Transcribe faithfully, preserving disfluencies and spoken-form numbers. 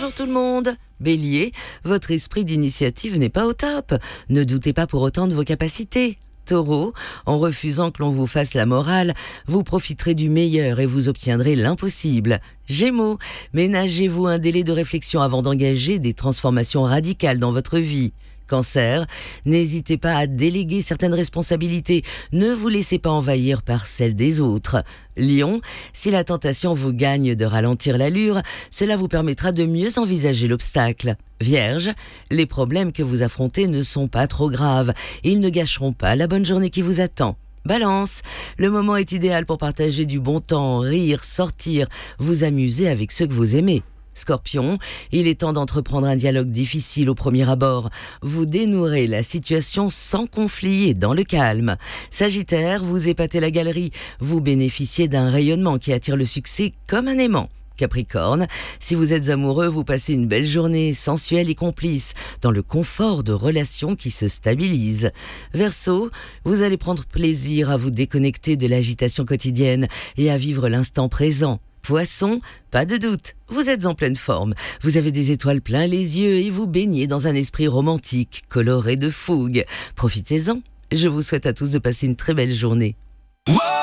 Bonjour tout le monde. Bélier, votre esprit d'initiative n'est pas au top. Ne doutez pas pour autant de vos capacités. Taureau, en refusant que l'on vous fasse la morale, vous profiterez du meilleur et vous obtiendrez l'impossible. Gémeaux, ménagez-vous un délai de réflexion avant d'engager des transformations radicales dans votre vie. Cancer, n'hésitez pas à déléguer certaines responsabilités, ne vous laissez pas envahir par celles des autres. Lion, si la tentation vous gagne de ralentir l'allure, cela vous permettra de mieux envisager l'obstacle. Vierge, les problèmes que vous affrontez ne sont pas trop graves, ils ne gâcheront pas la bonne journée qui vous attend. Balance, le moment est idéal pour partager du bon temps, rire, sortir, vous amuser avec ceux que vous aimez. Scorpion, il est temps d'entreprendre un dialogue difficile au premier abord. Vous dénouerez la situation sans conflit et dans le calme. Sagittaire, vous épatez la galerie. Vous bénéficiez d'un rayonnement qui attire le succès comme un aimant. Capricorne, si vous êtes amoureux, vous passez une belle journée sensuelle et complice, dans le confort de relations qui se stabilisent. Verseau, vous allez prendre plaisir à vous déconnecter de l'agitation quotidienne et à vivre l'instant présent. Poisson, pas de doute, vous êtes en pleine forme, vous avez des étoiles plein les yeux et vous baignez dans un esprit romantique, coloré de fougue. Profitez-en, je vous souhaite à tous de passer une très belle journée.